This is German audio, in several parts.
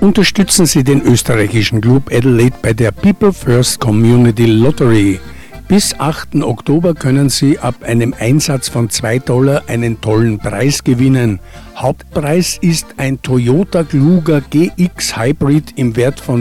Unterstützen Sie den österreichischen Club Adelaide bei der People First Community Lottery. Bis 8. Oktober können Sie ab einem Einsatz von $2 einen tollen Preis gewinnen. Hauptpreis ist ein Toyota Kluger GX Hybrid im Wert von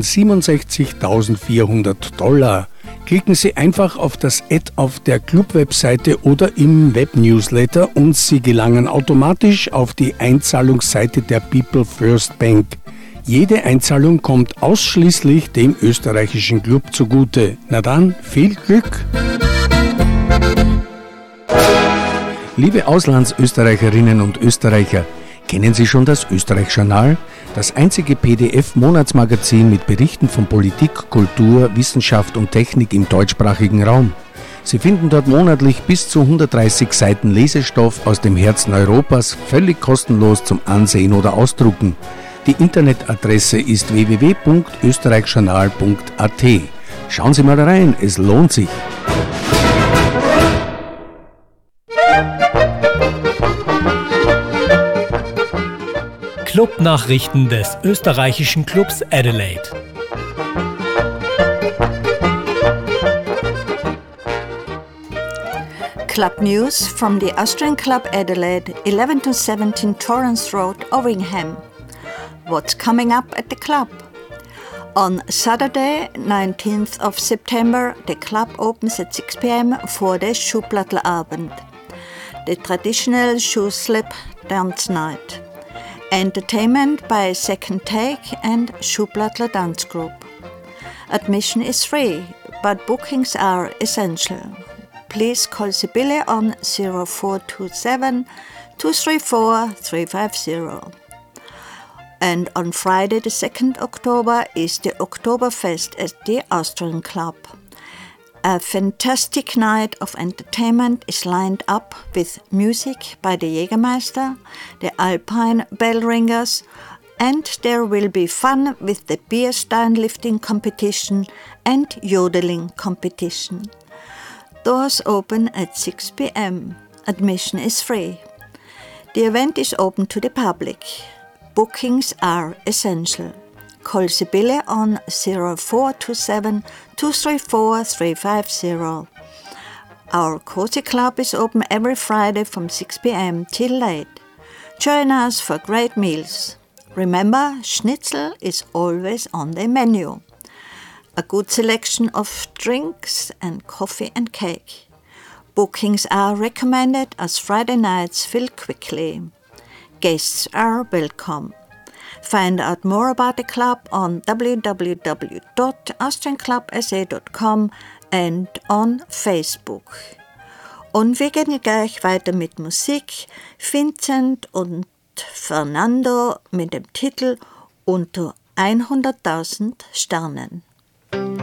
$67.400. Klicken Sie einfach auf das Ad auf der Club-Webseite oder im Web-Newsletter und Sie gelangen automatisch auf die Einzahlungsseite der People First Bank. Jede Einzahlung kommt ausschließlich dem österreichischen Club zugute. Na dann, viel Glück! Liebe Auslandsösterreicherinnen und Österreicher, kennen Sie schon das Österreich-Journal? Das einzige PDF-Monatsmagazin mit Berichten von Politik, Kultur, Wissenschaft und Technik im deutschsprachigen Raum. Sie finden dort monatlich bis zu 130 Seiten Lesestoff aus dem Herzen Europas, völlig kostenlos zum Ansehen oder Ausdrucken. Die Internetadresse ist www.österreichjournal.at. Schauen Sie mal rein, es lohnt sich. Clubnachrichten des österreichischen Clubs Adelaide. Club news from the Austrian Club Adelaide, 11 to 17 Torrance Road, Ovingham. What's coming up at the club? On Saturday, 19th of September, the club opens at 6 p.m. for the Schuhplattlerabend, the traditional shoe slip dance night. Entertainment by Second Take and Schuhplattler Dance Group. Admission is free, but bookings are essential. Please call Sibylle on 0427 234 350. And on Friday the 2nd October is the Oktoberfest at the Austrian Club. A fantastic night of entertainment is lined up with music by the Jägermeister, the Alpine Bellringers, and there will be fun with the beer stein lifting competition and yodeling competition. Doors open at 6 p.m. Admission is free. The event is open to the public. Bookings are essential. Call Sibylle on 0427 234 350. Our Cozy Club is open every Friday from 6 p.m. till late. Join us for great meals. Remember, schnitzel is always on the menu. A good selection of drinks and coffee and cake. Bookings are recommended as Friday nights fill quickly. Guests are welcome. Find out more about the club on www.austrianclubsa.com and on Facebook. Und wir gehen gleich weiter mit Musik. Vincent und Fernando mit dem Titel Unter 100.000 Sternen.